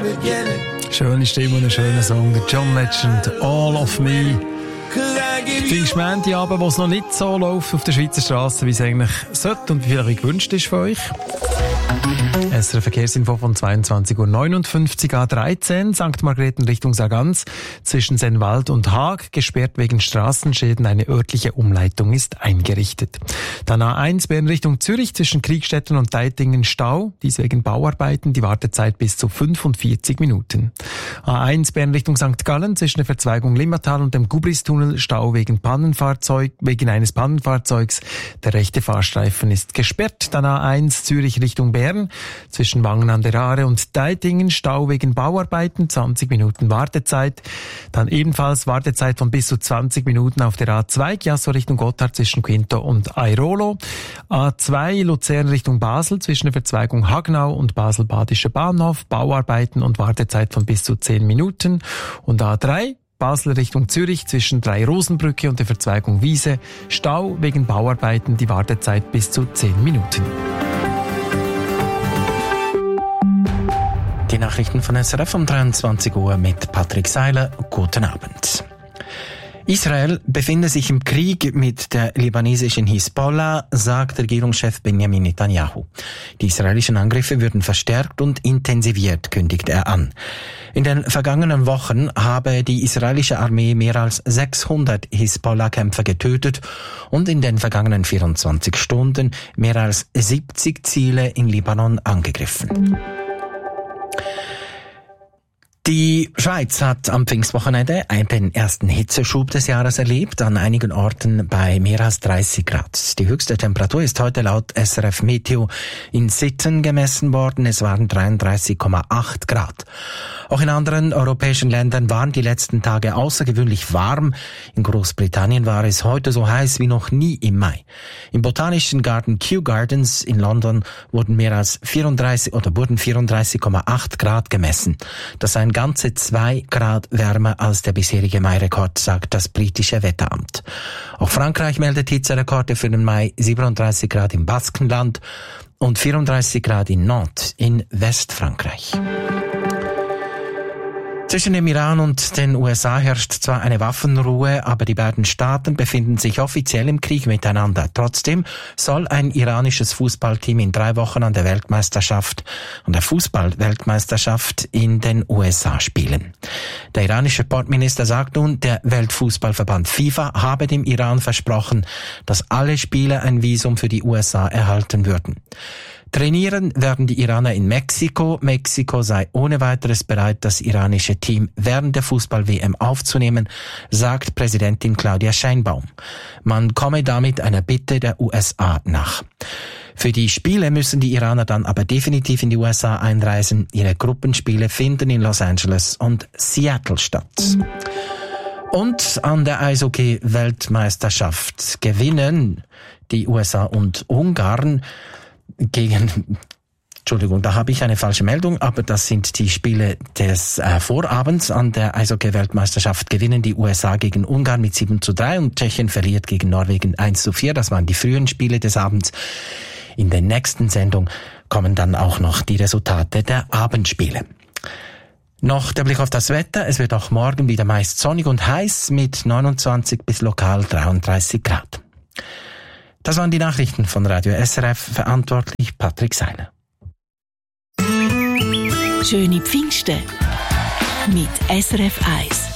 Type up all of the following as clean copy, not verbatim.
Schöne Stimme und ein schöner Song. Der John Legend, All of Me. Pfingstmänti-Abend, wo es noch nicht so läuft auf der Schweizer Straße, wie es eigentlich sollte und wie vielleicht gewünscht ist für euch. SRF Verkehrsinfo von 22.59 Uhr A13, St. Margrethen Richtung Sargans, zwischen Sennwald und Haag, gesperrt wegen Straßenschäden. Eine örtliche Umleitung ist eingerichtet. Dann A1 Bern Richtung Zürich, zwischen Kriegstetten und Deitingen Stau, dies wegen Bauarbeiten, die Wartezeit bis zu 45 Minuten. A1 Bern Richtung St. Gallen, zwischen der Verzweigung Limmatal und dem Gubristunnel, Stau wegen eines Pannenfahrzeugs. Der rechte Fahrstreifen ist gesperrt. Dann A1 Zürich Richtung Bern, zwischen Wangen an der Aare und Deitingen, Stau wegen Bauarbeiten, 20 Minuten Wartezeit. Dann ebenfalls Wartezeit von bis zu 20 Minuten auf der A2, Chiasso Richtung Gotthard zwischen Quinto und Airolo. A2 Luzern Richtung Basel, zwischen der Verzweigung Hagnau und Basel-Badischer Bahnhof, Bauarbeiten und Wartezeit von bis zu 10 Minuten. Und A3 Basel Richtung Zürich, zwischen Drei-Rosenbrücke und der Verzweigung Wiese, Stau wegen Bauarbeiten, die Wartezeit bis zu 10 Minuten. Die Nachrichten von SRF um 23 Uhr mit Patrick Seiler. Guten Abend. Israel befinde sich im Krieg mit der libanesischen Hisbollah, sagt Regierungschef Benjamin Netanyahu. Die israelischen Angriffe würden verstärkt und intensiviert, kündigt er an. In den vergangenen Wochen habe die israelische Armee mehr als 600 Hisbollah-Kämpfer getötet und in den vergangenen 24 Stunden mehr als 70 Ziele in Libanon angegriffen. Die Schweiz hat am Pfingstwochenende den ersten Hitzeschub des Jahres erlebt, an einigen Orten bei mehr als 30 Grad. Die höchste Temperatur ist heute laut SRF Meteo in Sitten gemessen worden. Es waren 33,8 Grad. Auch in anderen europäischen Ländern waren die letzten Tage außergewöhnlich warm. In Großbritannien war es heute so heiß wie noch nie im Mai. Im botanischen Garten Kew Gardens in London wurden 34,8 Grad gemessen. Das seien ganze 2 Grad wärmer als der bisherige Mai-Rekord, sagt das britische Wetteramt. Auch Frankreich meldet Hitzerekorde für den Mai, 37 Grad im Baskenland und 34 Grad in Nantes in Westfrankreich. Zwischen dem Iran und den USA herrscht zwar eine Waffenruhe, aber die beiden Staaten befinden sich offiziell im Krieg miteinander. Trotzdem soll ein iranisches Fußballteam in 3 Wochen an der Fußball-Weltmeisterschaft in den USA spielen. Der iranische Sportminister sagt nun, der Weltfußballverband FIFA habe dem Iran versprochen, dass alle Spieler ein Visum für die USA erhalten würden. Trainieren werden die Iraner in Mexiko. Mexiko sei ohne weiteres bereit, das iranische Team während der Fußball-WM aufzunehmen, sagt Präsidentin Claudia Sheinbaum. Man komme damit einer Bitte der USA nach. Für die Spiele müssen die Iraner dann aber definitiv in die USA einreisen. Ihre Gruppenspiele finden in Los Angeles und Seattle statt. Und an der Eishockey-Weltmeisterschaft gewinnen die USA und Ungarn da habe ich eine falsche Meldung, aber das sind die Spiele des Vorabends. An der Eishockey-Weltmeisterschaft gewinnen die USA gegen Ungarn mit 7:3 und Tschechien verliert gegen Norwegen 1:4. Das waren die frühen Spiele des Abends. In der nächsten Sendung kommen dann auch noch die Resultate der Abendspiele. Noch der Blick auf das Wetter. Es wird auch morgen wieder meist sonnig und heiß mit 29 bis lokal 33 Grad. Das waren die Nachrichten von Radio SRF, verantwortlich Patrick Seiler. Schöne Pfingsten mit SRF 1.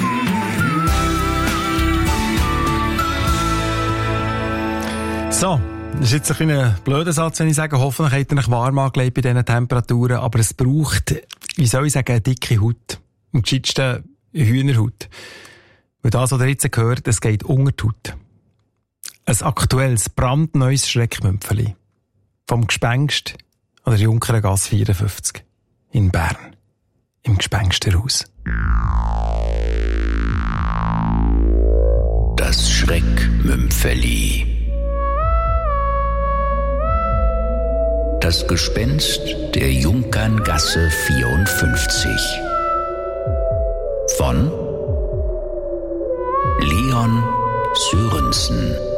So, das ist jetzt ein kleiner blöder Satz, wenn ich sage, hoffentlich habt ihr euch warm angelegt bei diesen Temperaturen, aber es braucht, wie soll ich sagen, eine dicke Haut. Am gescheitsten Hühnerhaut. Weil das, was ihr jetzt gehört, es geht unter die Haut. Ein aktuelles, brandneues Schreckmümpfeli. Vom Gespenst an der Junkerengasse 54 in Bern. Im Gespensterhaus. Das Schreckmümpfeli. Das Gespenst der Junkerngasse 54. Von Leon Sörensen.